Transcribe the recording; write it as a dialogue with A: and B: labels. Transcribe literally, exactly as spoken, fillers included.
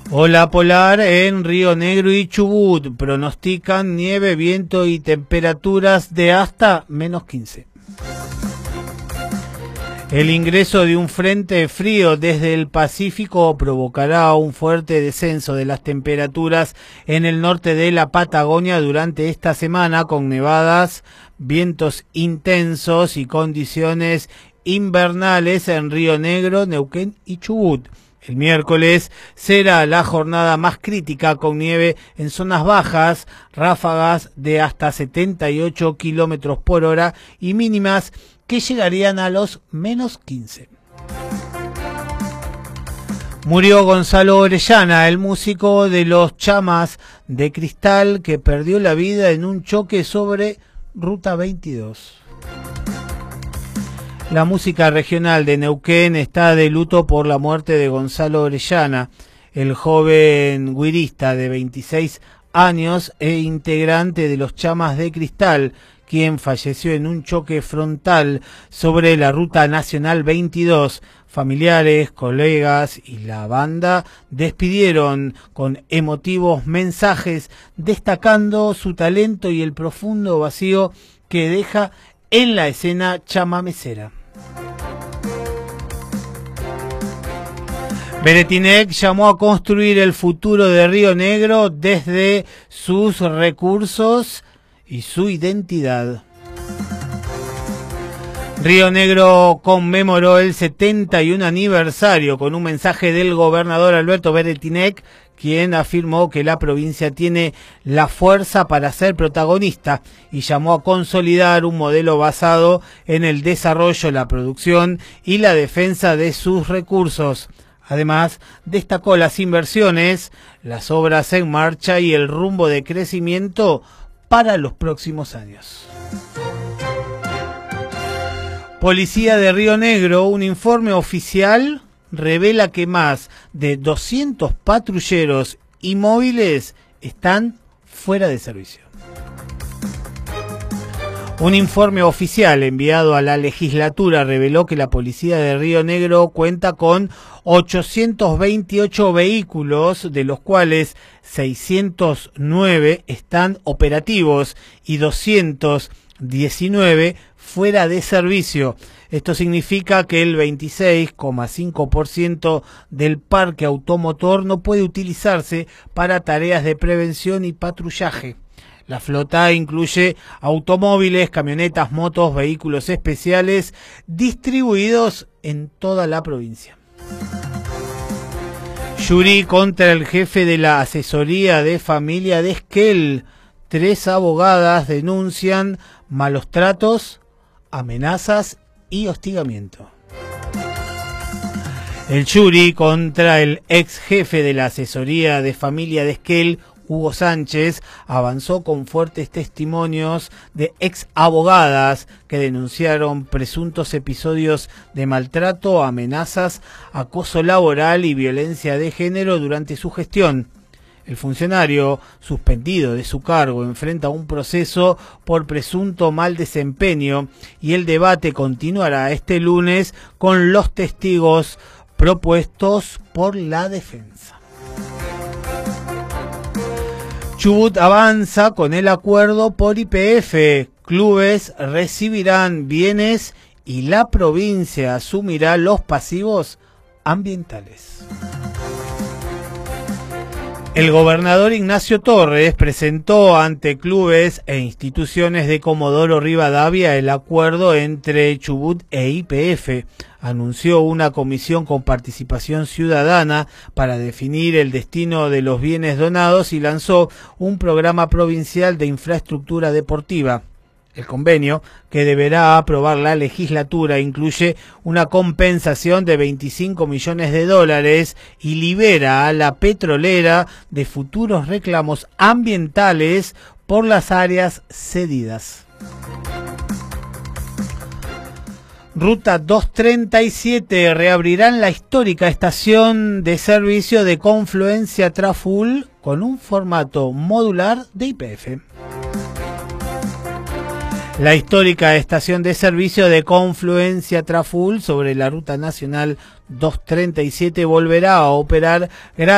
A: Ola polar en Río Negro y Chubut. Pronostican nieve, viento y temperaturas de hasta menos quince. El ingreso de un frente frío desde el Pacífico provocará un fuerte descenso de las temperaturas en el norte de la Patagonia durante esta semana, con nevadas, vientos intensos y condiciones invernales en Río Negro, Neuquén y Chubut. El miércoles será la jornada más crítica, con nieve en zonas bajas, ráfagas de hasta setenta y ocho kilómetros por hora y mínimas que llegarían a los menos quince. Murió Gonzalo Orellana, el músico de los Chamas de Cristal, que perdió la vida en un choque sobre Ruta veintidós. La música regional de Neuquén está de luto por la muerte de Gonzalo Orellana, el joven güirista de veintiséis años e integrante de los Chamas de Cristal, quien falleció en un choque frontal sobre la Ruta Nacional veintidós. Familiares, colegas y la banda despidieron con emotivos mensajes, destacando su talento y el profundo vacío que deja en la escena chamamecera. Beretinec llamó a construir el futuro de Río Negro desde sus recursos y su identidad. Río Negro conmemoró el setenta y un aniversario con un mensaje del gobernador Alberto Beretinec, quien afirmó que la provincia tiene la fuerza para ser protagonista y llamó a consolidar un modelo basado en el desarrollo, la producción y la defensa de sus recursos. Además, destacó las inversiones, las obras en marcha y el rumbo de crecimiento para los próximos años. Policía de Río Negro, un informe oficial revela que más de doscientos patrulleros y móviles están fuera de servicio. Un informe oficial enviado a la legislatura reveló que la policía de Río Negro cuenta con ochocientos veintiocho vehículos, de los cuales seiscientos nueve están operativos y doscientos diecinueve fuera de servicio. Esto significa que el veintiséis coma cinco por ciento del parque automotor no puede utilizarse para tareas de prevención y patrullaje. La flota incluye automóviles, camionetas, motos, vehículos especiales distribuidos en toda la provincia. Jury contra el jefe de la asesoría de familia de Esquel. Tres abogadas denuncian malos tratos, amenazas y hostigamiento. El jury contra el ex jefe de la asesoría de familia de Esquel, Hugo Sánchez, avanzó con fuertes testimonios de ex abogadas que denunciaron presuntos episodios de maltrato, amenazas, acoso laboral y violencia de género durante su gestión. El funcionario, suspendido de su cargo, enfrenta un proceso por presunto mal desempeño y el debate continuará este lunes con los testigos propuestos por la defensa. Chubut avanza con el acuerdo por Y P F. Clubes recibirán bienes y la provincia asumirá los pasivos ambientales. El gobernador Ignacio Torres presentó ante clubes e instituciones de Comodoro Rivadavia el acuerdo entre Chubut e Y P F. Anunció una comisión con participación ciudadana para definir el destino de los bienes donados y lanzó un programa provincial de infraestructura deportiva. El convenio, que deberá aprobar la legislatura, incluye una compensación de veinticinco millones de dólares y libera a la petrolera de futuros reclamos ambientales por las áreas cedidas. Ruta doscientos treinta y siete reabrirán la histórica estación de servicio de Confluencia Traful con un formato modular de Y P F. La histórica estación de servicio de Confluencia Traful sobre la Ruta Nacional doscientos treinta y siete volverá a operar gracias